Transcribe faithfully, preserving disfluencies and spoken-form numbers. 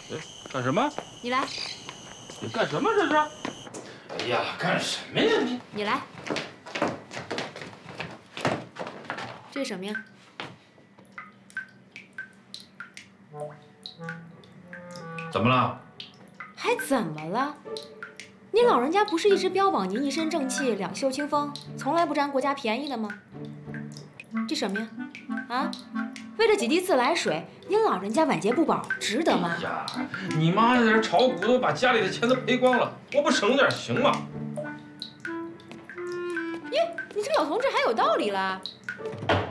干什么？ 你来。 你干什么这是？哎呀，干什么呀你？ 你来。这是什么呀？ 怎么了？ 还怎么了？您老人家不是一直标榜您一身正气、两袖清风，从来不占国家便宜的吗？这什么呀？啊？为了几滴自来水，您老人家晚节不保，值得吗？ 哎呀，你妈在这炒股都把家里的钱都赔光了，我不省点行吗？ 咦，你这老同志还有道理了。